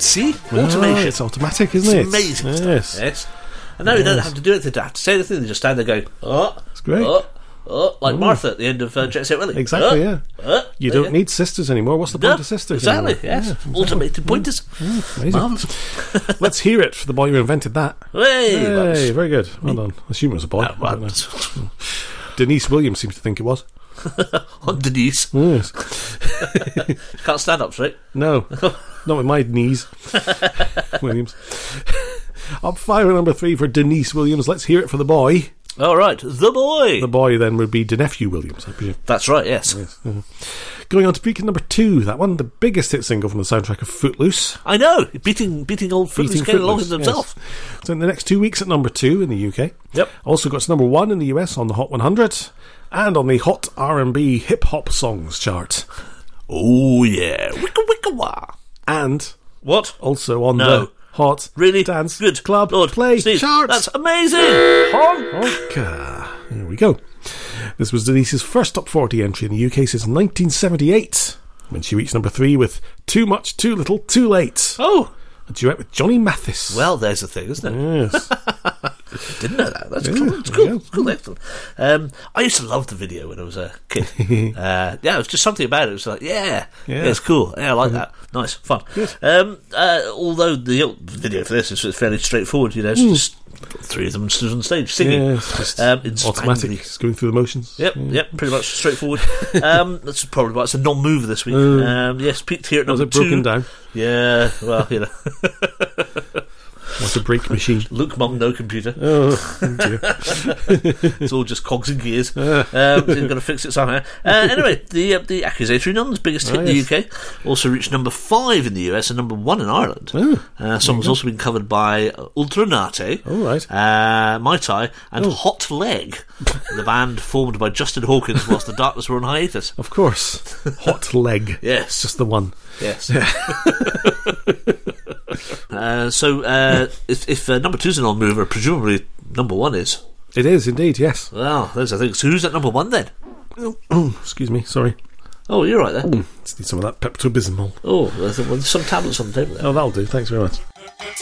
See? Automation. It's automatic, isn't it? It's amazing Yes. stuff. Yes. And now you don't have to do anything. They don't have to say anything. They just stand there going, That's great. like Martha at the end of Jet Set Willy. Exactly, You don't need sisters anymore. What's the point of sisters Exactly, anymore? yes. Automated pointers. Amazing. Marvellous. Let's hear it for the boy who invented that. Hey, Very good. Well done. I assume it was a boy. I don't know. Denise Williams seems to think it was. on Denise. Yes. Can't stand up straight. No, not with my knees. Williams. Up 5 at number 3 for Denise Williams. Let's hear it for the boy. All right, the boy. The boy then would be DeNephew Williams, I presume. That's right, yes. Going on to peak at number 2, that one, the biggest hit single from the soundtrack of Footloose. I know, beating old Footloose, getting along with himself. Yes. So in the next 2 weeks at number 2 in the UK. Yep. Also got to number 1 in the US on the Hot 100 and on the Hot R&B Hip Hop Songs chart. Oh yeah, wicka wicka wah. And what? Also on the Hot Dance Good Club Lord, Play Steve, chart. That's amazing. Honka. Here we go. This was Denise's first top 40 entry in the UK since 1978, when she reached number 3 with Too Much, Too Little, Too Late. Oh. A duet with Johnny Mathis. Well, there's the thing, isn't it? Yes. Didn't know that. That's cool. It's cool. It's cool. Excellent. I used to love the video when I was a kid. It was just something about it. It was like, it's cool. Yeah, I like that. Nice, fun. Yes. Although the video for this is fairly straightforward, it's just 3 of them stood on stage singing. Just in automatic, just going through the motions. Yep, pretty much straightforward. That's probably why it's a non-mover this week. Yes, peaked here at number 2. Was it broken down? Yeah, well, Like a brake machine. Luke Mong, no computer. Oh, dear. It's all just cogs and gears. We've got to fix it somehow. Anyway, the Accusatory Nuns, biggest hit in the UK, also reached number 5 in the US and number 1 in Ireland. Song's also been covered by Ultranate, Mai Tai, and Hot Leg, the band formed by Justin Hawkins whilst the Darkness were on hiatus. Of course. Hot Leg. Yes. Just the one. Yes. If number 2's an non-mover, presumably number 1 is. It is indeed, yes. Well, there's the thing. So who's at number 1 then? Oh, excuse me, sorry. Oh, you're right there. Just need some of that Pepto-Bismol. Oh, there's some tablets on the table there. Oh, that'll do, thanks very much.